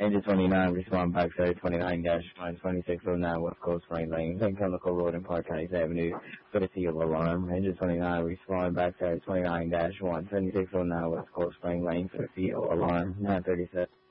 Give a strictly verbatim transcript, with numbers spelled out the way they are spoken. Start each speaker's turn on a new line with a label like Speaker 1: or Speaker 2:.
Speaker 1: Engine twenty-nine, respond back to twenty-nine dash one, twenty-six oh nine West Coast Spring Lane, Saint Chemical Road in Park Heights Avenue, for the seal alarm. Engine twenty-nine, respond back to twenty-nine dash one, twenty-six oh nine West Coast Spring Lane, for the seal alarm, nine thirty-seven.